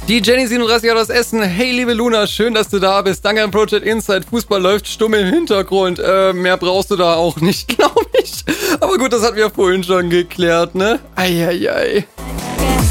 Die Jenny37 hat das Essen. Hey, liebe Luna, schön, dass du da bist. Danke an Project Insight. Fußball läuft stumm im Hintergrund. Mehr brauchst du da auch nicht, glaube ich. Aber gut, das hatten wir vorhin schon geklärt, ne? Eieiei.